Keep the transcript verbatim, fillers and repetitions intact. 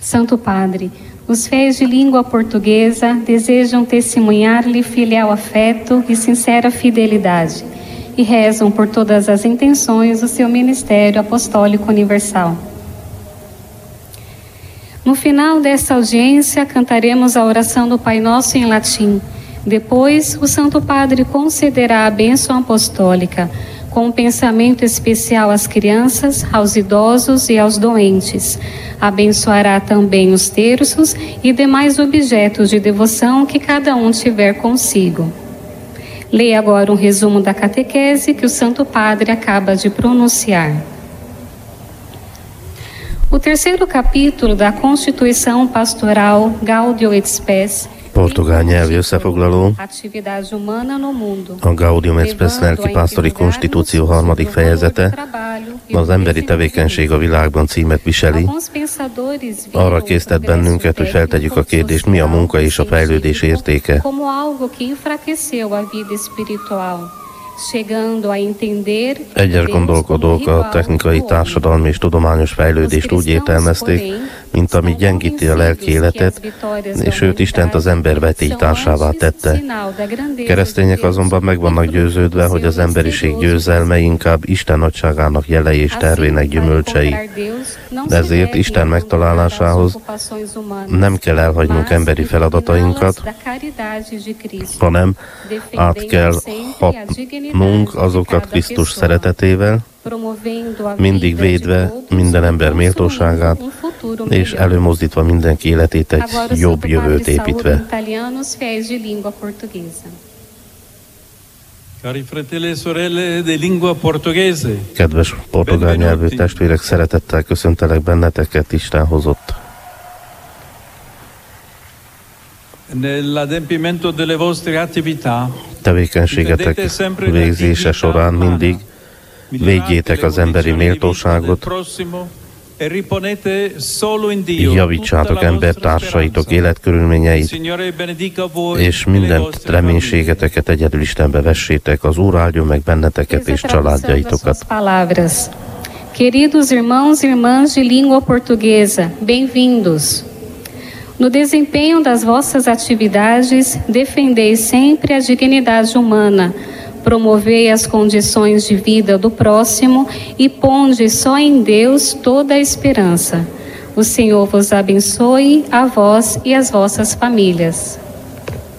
Santo Padre, os fiéis de língua portuguesa desejam testemunhar-lhe filial afeto e sincera fidelidade e rezam por todas as intenções do seu ministério apostólico universal. No final desta audiência, cantaremos a oração do Pai Nosso em latim. Depois, o Santo Padre concederá a bênção apostólica, com um pensamento especial às crianças, aos idosos e aos doentes. Abençoará também os terços e demais objetos de devoção que cada um tiver consigo. Leia agora um resumo da catequese que o Santo Padre acaba de pronunciar. O terceiro capítulo da Constituição Pastoral Gaudium et Spes, portugál nyelvi összefoglaló, a Gaudium et Spes lelkipásztori konstitúció harmadik fejezete, az emberi tevékenység a világban címet viseli. Arra késztet bennünket, hogy feltegyük a kérdést, mi a munka és a fejlődés értéke. Egyes gondolkodók a technikai, társadalmi és tudományos fejlődést úgy értelmezték, mint ami gyengíti a lelki életet, és őt Istent az ember vetélytársává tette. Keresztények azonban meg vannak győződve, hogy az emberiség győzelme inkább Isten nagyságának jelei és tervének gyümölcsei. Ezért Isten megtalálásához nem kell elhagynunk emberi feladatainkat, hanem át kell hatnunk azokat Krisztus szeretetével, mindig védve minden ember méltóságát, és előmozdítva mindenki életét egy jobb jövőt építve. Kedves portugál nyelvű testvérek, szeretettel köszöntelek benneteket, Isten hozott. Tevékenységetek végzése során mindig védjétek az emberi méltóságot, javítsátok embertársaitok életkörülményeit, és minden reménységeteket egyedül Istenbe vessétek, az Úr áldjon meg benneteket és családjaitokat. Queridos irmãos e irmãs de língua portuguesa, bem-vindos. No desempenho das vossas actividades, defendei sempre a dignidade humana, promovei as condições de vida do próximo e ponde só em Deus toda a esperança. O Senhor vos abençoe, a vós e as vossas famílias.